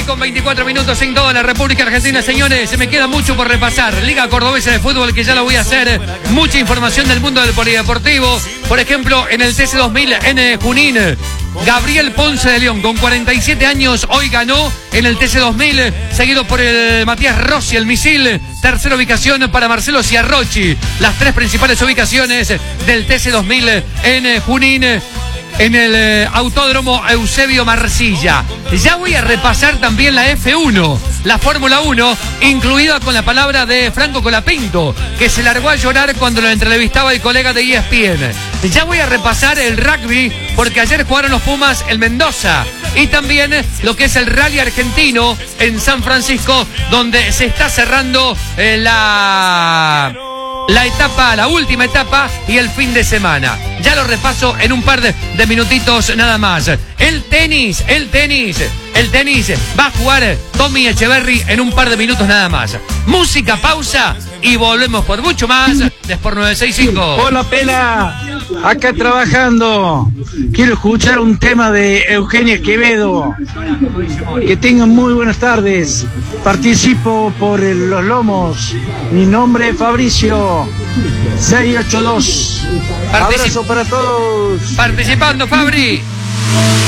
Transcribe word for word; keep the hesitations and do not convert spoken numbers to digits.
con veinticuatro minutos en toda la República Argentina, señores. Se me queda mucho por repasar. Liga Cordobesa de Fútbol, que ya lo voy a hacer. Mucha información del mundo del polideportivo. Por ejemplo, en el T C dos mil en Junín, Gabriel Ponce de León, con cuarenta y siete años, hoy ganó en el T C dos mil, seguido por el Matías Rossi, el misil. Tercera ubicación para Marcelo Ciarrochi. Las tres principales ubicaciones del T C dos mil en Junín, en el eh, Autódromo Eusebio Marcilla. Ya voy a repasar también la F uno, la Fórmula uno, incluida con la palabra de Franco Colapinto, que se largó a llorar cuando lo entrevistaba el colega de E S P N. Ya voy a repasar el rugby, porque ayer jugaron los Pumas el Mendoza. Y también lo que es el rally argentino en San Francisco, donde se está cerrando eh, la... La etapa, la última etapa y el fin de semana. Ya lo repaso en un par de, de minutitos nada más. El tenis, el tenis, el tenis va a jugar Tommy Echeverry en un par de minutos nada más. Música, pausa y volvemos por mucho más de Sport novecientos sesenta y cinco. Hola, Pela, acá trabajando. Quiero escuchar un tema de Eugenia Quevedo. Que tengan muy buenas tardes. Participo por el, los lomos. Mi nombre es Fabricio seiscientos ochenta y dos. Particip- Abrazo para todos. Participando, Fabri.